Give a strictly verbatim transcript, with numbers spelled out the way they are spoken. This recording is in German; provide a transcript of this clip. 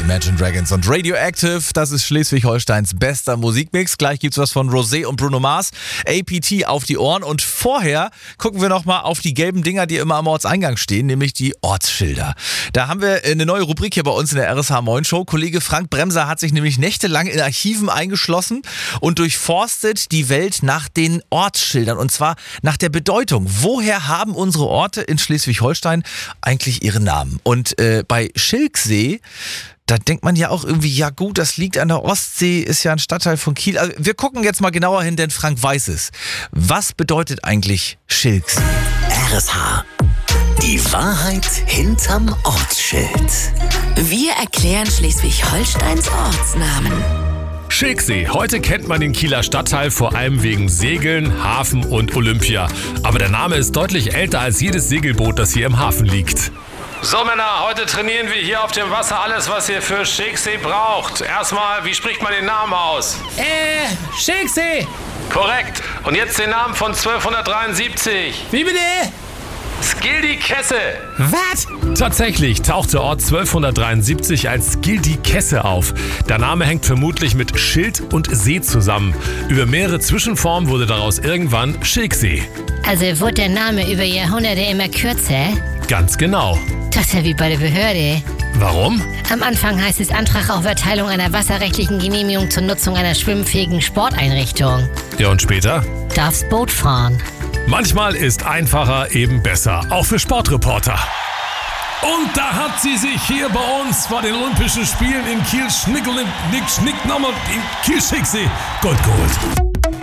Imagine Dragons und Radioactive. Das ist Schleswig-Holsteins bester Musikmix. Gleich gibt's was von Rosé und Bruno Mars. A P T auf die Ohren. Und vorher gucken wir nochmal auf die gelben Dinger, die immer am Ortseingang stehen, nämlich die Ortsschilder. Da haben wir eine neue Rubrik hier bei uns in der R S H Moin Show. Kollege Frank Bremser hat sich nämlich nächtelang in Archiven eingeschlossen und durchforstet die Welt nach den Ortsschildern. Und zwar nach der Bedeutung. Woher haben unsere Orte in Schleswig-Holstein eigentlich ihre Namen? Und äh, bei Schilksee, da denkt man ja auch irgendwie, ja gut, das liegt an der Ostsee, ist ja ein Stadtteil von Kiel. Also wir gucken jetzt mal genauer hin, denn Frank weiß es. Was bedeutet eigentlich Schilksee? R S H. Die Wahrheit hinterm Ortsschild. Wir erklären Schleswig-Holsteins Ortsnamen. Schilksee. Heute kennt man den Kieler Stadtteil vor allem wegen Segeln, Hafen und Olympia. Aber der Name ist deutlich älter als jedes Segelboot, das hier im Hafen liegt. So Männer, heute trainieren wir hier auf dem Wasser alles, was ihr für Schilksee braucht. Erstmal, wie spricht man den Namen aus? Äh, Schilksee. Korrekt. Und jetzt den Namen von zwölfhundertdreiundsiebzig. Wie bitte? Skildi-Kesse. Was? Tatsächlich taucht der Ort zwölfhundertdreiundsiebzig als Skildi-Kesse auf. Der Name hängt vermutlich mit Schild und See zusammen. Über mehrere Zwischenformen wurde daraus irgendwann Schilksee. Also wurde der Name über Jahrhunderte immer kürzer? Ganz genau. Das ist ja wie bei der Behörde. Warum? Am Anfang heißt es Antrag auf Erteilung einer wasserrechtlichen Genehmigung zur Nutzung einer schwimmfähigen Sporteinrichtung. Ja, und später? Darf's Boot fahren. Manchmal ist einfacher eben besser, auch für Sportreporter. Und da hat sie sich hier bei uns bei den Olympischen Spielen in Kiel Schnickel, Nick Schnick nochmal in Kiel Schilksee Gold geholt.